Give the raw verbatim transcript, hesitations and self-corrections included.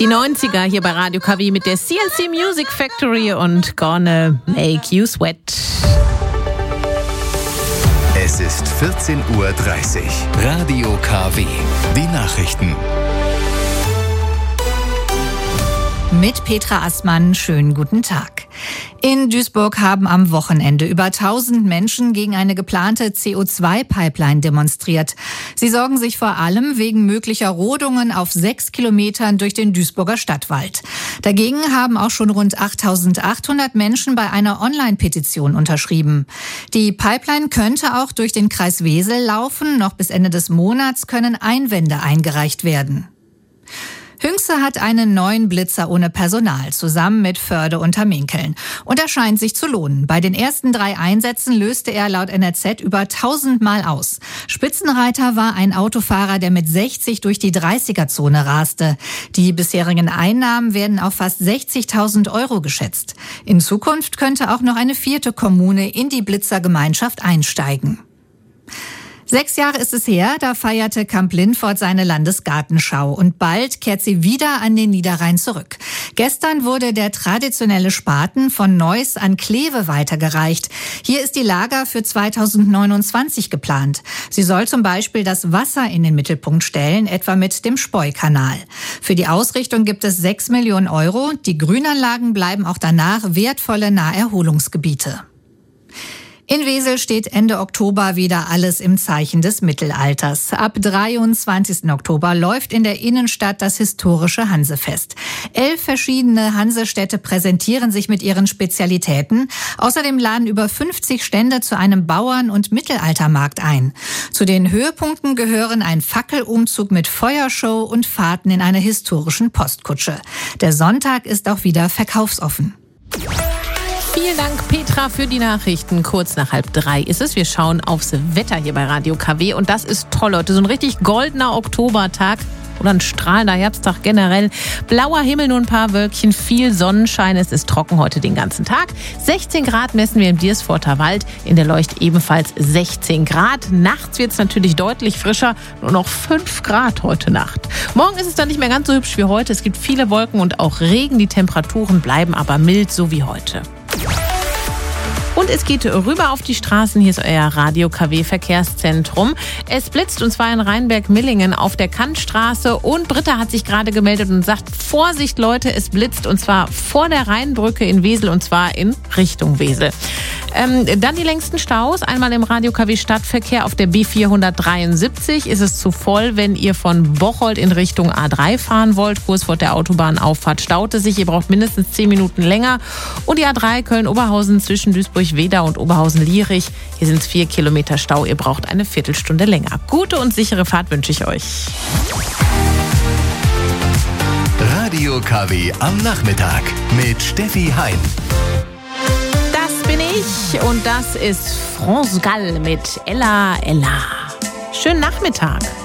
Die neunziger hier bei Radio K W mit der C N C Music Factory und Gonna Make You Sweat. Es ist vierzehn Uhr dreißig. Radio K W. Die Nachrichten. Mit Petra Assmann, schönen guten Tag. In Duisburg haben am Wochenende über tausend Menschen gegen eine geplante C O zwei Pipeline demonstriert. Sie sorgen sich vor allem wegen möglicher Rodungen auf sechs Kilometern durch den Duisburger Stadtwald. Dagegen haben auch schon rund achttausendachthundert Menschen bei einer Online-Petition unterschrieben. Die Pipeline könnte auch durch den Kreis Wesel laufen. Noch bis Ende des Monats können Einwände eingereicht werden. Hünxe hat einen neuen Blitzer ohne Personal, zusammen mit Förde und Terminkeln. Und er scheint sich zu lohnen. Bei den ersten drei Einsätzen löste er laut N R Z über tausend Mal aus. Spitzenreiter war ein Autofahrer, der mit sechzig durch die dreißiger-Zone raste. Die bisherigen Einnahmen werden auf fast sechzigtausend Euro geschätzt. In Zukunft könnte auch noch eine vierte Kommune in die Blitzergemeinschaft einsteigen. Sechs Jahre ist es her, da feierte Kamp-Lindfort seine Landesgartenschau und bald kehrt sie wieder an den Niederrhein zurück. Gestern wurde der traditionelle Spaten von Neuss an Kleve weitergereicht. Hier ist die Lager für zweitausendneunundzwanzig geplant. Sie soll zum Beispiel das Wasser in den Mittelpunkt stellen, etwa mit dem Spoi-Kanal. Für die Ausrichtung gibt es sechs Millionen Euro. Die Grünanlagen bleiben auch danach wertvolle Naherholungsgebiete. In Wesel steht Ende Oktober wieder alles im Zeichen des Mittelalters. Ab dreiundzwanzigsten Oktober läuft in der Innenstadt das historische Hansefest. Elf verschiedene Hansestädte präsentieren sich mit ihren Spezialitäten. Außerdem laden über fünfzig Stände zu einem Bauern- und Mittelaltermarkt ein. Zu den Höhepunkten gehören ein Fackelumzug mit Feuershow und Fahrten in einer historischen Postkutsche. Der Sonntag ist auch wieder verkaufsoffen. Vielen Dank, Petra, für die Nachrichten. Kurz nach halb drei ist es. Wir schauen aufs Wetter hier bei Radio K W. Und das ist toll heute. So ein richtig goldener Oktobertag oder ein strahlender Herbsttag generell. Blauer Himmel, nur ein paar Wölkchen, viel Sonnenschein. Es ist trocken heute den ganzen Tag. sechzehn Grad messen wir im Diersforter Wald. In der Leucht ebenfalls sechzehn Grad. Nachts wird es natürlich deutlich frischer. Nur noch fünf Grad heute Nacht. Morgen ist es dann nicht mehr ganz so hübsch wie heute. Es gibt viele Wolken und auch Regen. Die Temperaturen bleiben aber mild, so wie heute. Und es geht rüber auf die Straßen. Hier ist euer Radio K W Verkehrszentrum. Es blitzt, und zwar in Rheinberg-Millingen auf der Kantstraße. Und Britta hat sich gerade gemeldet und sagt, Vorsicht Leute, es blitzt, und zwar vor der Rheinbrücke in Wesel, und zwar in Richtung Wesel. Ähm, dann die längsten Staus. Einmal im Radio K W Stadtverkehr auf der B vierhundertdreiundsiebzig ist es zu voll, wenn ihr von Bocholt in Richtung A drei fahren wollt. Kurz vor der Autobahnauffahrt staut es sich. Ihr braucht mindestens zehn Minuten länger. Und die A drei Köln-Oberhausen zwischen Duisburg-Wedau und Oberhausen-Lierich. Hier sind es vier Kilometer Stau. Ihr braucht eine Viertelstunde länger. Gute und sichere Fahrt wünsche ich euch. Radio K W am Nachmittag mit Steffi Hein. Bin ich, und das ist France Gall mit Ella Ella. Schönen Nachmittag.